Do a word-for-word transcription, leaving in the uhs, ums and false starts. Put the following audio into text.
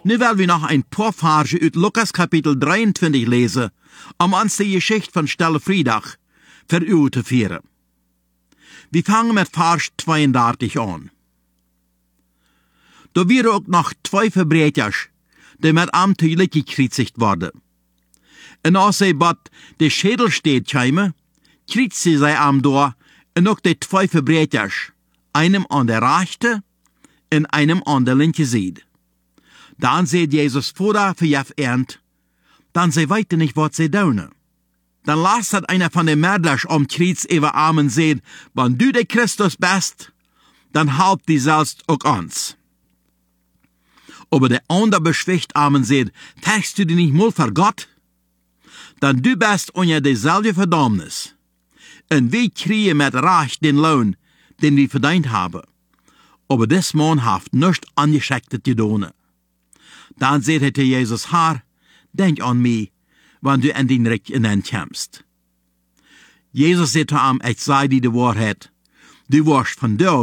Nu werden wir noch ein paar Verse uit Lukas Kapitel drieëntwintig lesen, um uns die Geschichte von Stille Vrijdag für u zu führen. Wir fangen mit Vers zweiunddreißig an. Da waren auch noch zwei Verbrechers, die mit am Tülich gekreuzigt worden. Und als sie bei der Schädel steht kämen, kreuzten sie am da, und auch die zwei Verbrechers, einem an der rechten und einem an der linken Seite. Dann seht Jesus Vater für Jeff ernt, dann sie weiten nicht, was sie tun. Dann lasst einer von den Märdlers am Kreuz über Armen sehen, wenn du der Christus bist, dann halb die selbst auch uns. Aber der andere beschwicht Armen sieht, tägst du dich nicht mal für Gott? Dann du bist unter derselbe Verdammnis. Und wir kriegen mit Recht den Lohn, den wir verdient haben. Aber des Mann haft nicht angeschicktet getan. Dann sagt er Jesus, Herr, denk an mich, wenn du in den Reich hineinkommst. Jesus sagt zu ihm, ich sage dir die Wahrheit, du wirst von da